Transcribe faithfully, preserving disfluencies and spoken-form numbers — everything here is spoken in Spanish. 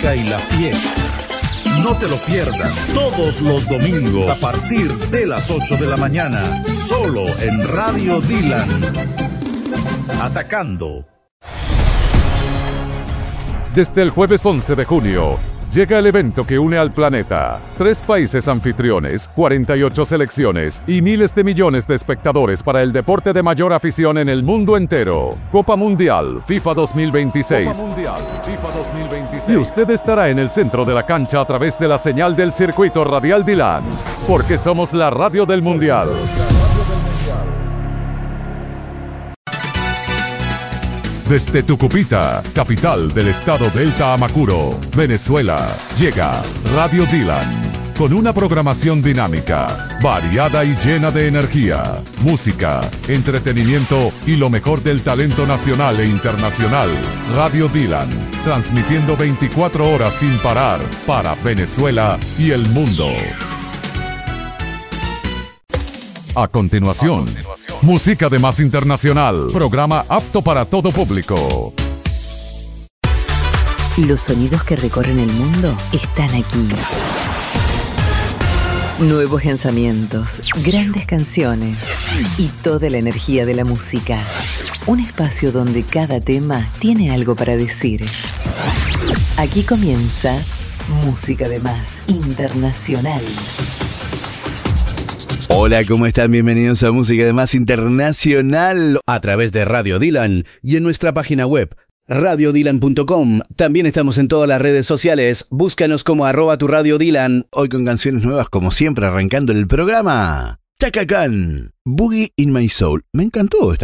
música y la fiesta. No te lo pierdas todos los domingos a partir de las ocho de la mañana, solo en Radio Dylan. Atacando. Desde el jueves once de junio, llega el evento que une al planeta. Tres países anfitriones, cuarenta y ocho selecciones y miles de millones de espectadores para el deporte de mayor afición en el mundo entero. Copa Mundial FIFA dos mil veintiséis. Copa Mundial FIFA dos mil veintiséis. Y usted estará en el centro de la cancha a través de la señal del circuito radial Dylan, porque somos la radio del Mundial. Desde Tucupita, capital del estado Delta Amacuro, Venezuela, llega Radio Dylan, con una programación dinámica, variada y llena de energía, música, entretenimiento y lo mejor del talento nacional e internacional. Radio Dylan, transmitiendo veinticuatro horas sin parar para Venezuela y el mundo. A continuación, música de más internacional, programa apto para todo público. Los sonidos que recorren el mundo están aquí. Nuevos lanzamientos, grandes canciones y toda la energía de la música. Un espacio donde cada tema tiene algo para decir. Aquí comienza Música de Más Internacional. Hola, ¿cómo están? Bienvenidos a Música de Más Internacional a través de Radio Dylan y en nuestra página web radio dylan punto com. También estamos en todas las redes sociales. Búscanos como arroba tu Radio Dylan. Hoy con canciones nuevas como siempre, arrancando el programa. Chaka Khan, Boogie in My Soul. Me encantó esta